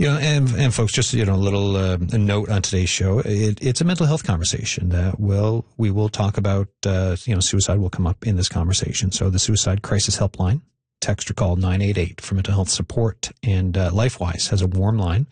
And folks, just, a little a note on today's show. It's a mental health conversation. We will talk about, suicide will come up in this conversation. So the Suicide Crisis Helpline, text or call 988 for mental health support. And LifeWise has a warm line,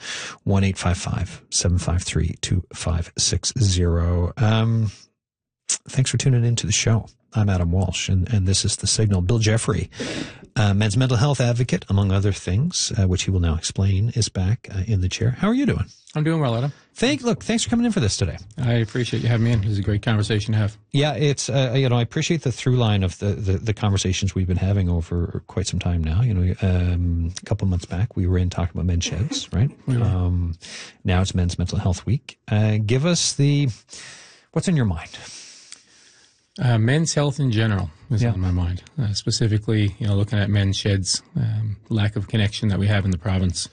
1-855-753-2560. Thanks for tuning into the show. I'm Adam Walsh, and this is The Signal. Bill Jeffrey, men's mental health advocate, among other things, which he will now explain, is back in the chair. How are you doing? I'm doing well, Adam. Thanks for coming in for this today. I appreciate you having me in. It was a great conversation to have. Yeah, it's, I appreciate the through line of the conversations we've been having over quite some time now. A couple of months back, we were talking about men's sheds, right? Now it's Men's Mental Health Week. Give us what's in your mind? Men's health in general is on my mind. Specifically, looking at men's sheds, lack of connection that we have in the province,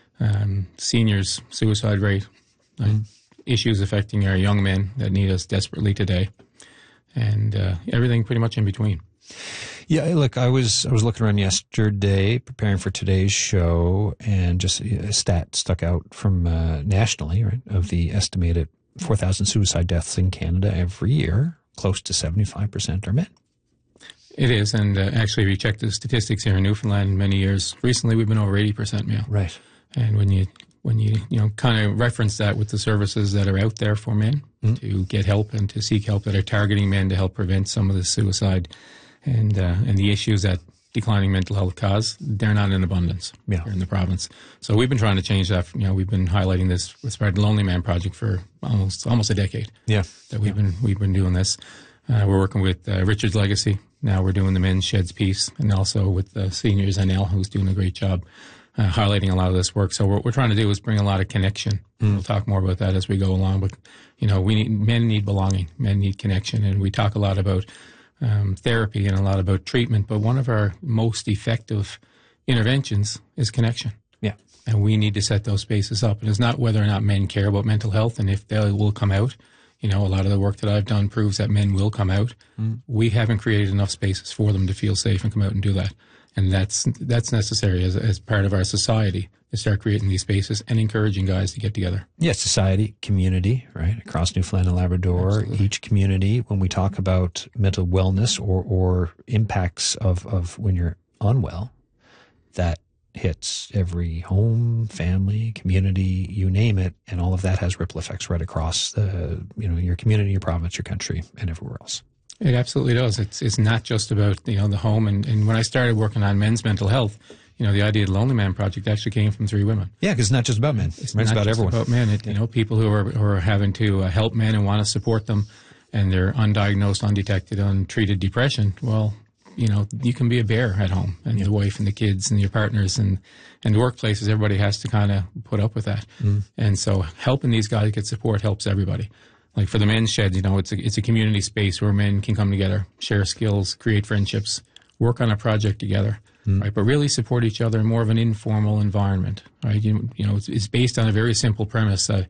seniors' suicide rate, issues affecting our young men that need us desperately today, and everything pretty much in between. Yeah, look, I was looking around yesterday preparing for today's show, and just a stat stuck out from nationally, right, of the estimated 4,000 suicide deaths in Canada every year. Close to 75% are men. It is, and actually we checked the statistics here in Newfoundland many years. Recently we've been over 80% male. Right. And when you kind of reference that with the services that are out there for men to get help and to seek help that are targeting men to help prevent some of the suicide and the issues that declining mental health cause, they're not in abundance here in the province. So we've been trying to change that. We've been highlighting this with Spread the Lonely Man Project for almost a decade. Yeah, that we've been doing this. We're working with Richard's Legacy. Now we're doing the Men's Sheds piece, and also with Seniors NL, who's doing a great job highlighting a lot of this work. So what we're trying to do is bring a lot of connection. We'll talk more about that as we go along. But men need belonging, men need connection, and we talk a lot about therapy and a lot about treatment, but one of our most effective interventions is connection. Yeah. And we need to set those spaces up. And it's not whether or not men care about mental health and if they will come out. A lot of the work that I've done proves that men will come out. We haven't created enough spaces for them to feel safe and come out and do that. And that's necessary as part of our society to start creating these spaces and encouraging guys to get together. Yeah, society, community, right? Across Newfoundland and Labrador, absolutely. Each community, when we talk about mental wellness or impacts of when you're unwell, that hits every home, family, community, you name it, and all of that has ripple effects right across your community, your province, your country, and everywhere else. It absolutely does. It's not just about the home. And when I started working on men's mental health, the idea of the Lonely Man Project actually came from 3 women. Yeah, because it's not just about men. It's about everyone. About men. People who are having to help men and want to support them, and they're undiagnosed, undetected, untreated depression. Well, you can be a bear at home, and the wife and the kids and your partners and the workplaces. Everybody has to kind of put up with that. And so helping these guys get support helps everybody. Like for the men's shed, it's a community space where men can come together, share skills, create friendships, work on a project together, right? But really support each other in more of an informal environment, right? It's based on a very simple premise that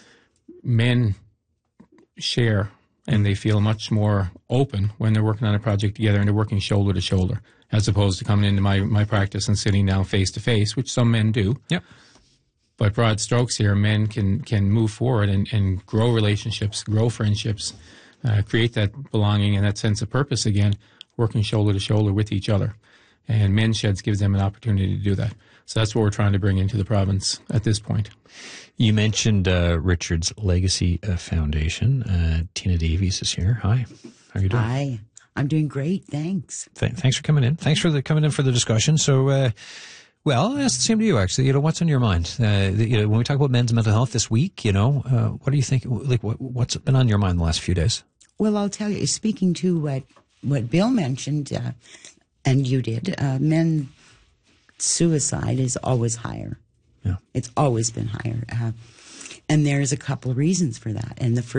men share and they feel much more open when they're working on a project together and they're working shoulder to shoulder, as opposed to coming into my practice and sitting down face to face, which some men do. Yep. But broad strokes here, men can move forward and grow relationships, grow friendships, create that belonging and that sense of purpose again, working shoulder to shoulder with each other. And Men's Sheds gives them an opportunity to do that. So that's what we're trying to bring into the province at this point. You mentioned Richard's Legacy Foundation. Tina Davies is here. Hi. How are you doing? Hi. I'm doing great. Thanks. Thanks for coming in. Thanks for coming in for the discussion. So, well, it's the same to you, actually. What's on your mind? When we talk about men's mental health this week, what do you think? Like, what's been on your mind the last few days? Well, I'll tell you, speaking to what Bill mentioned, and you did, men suicide is always higher. Yeah. It's always been higher. And there's a couple of reasons for that. And the first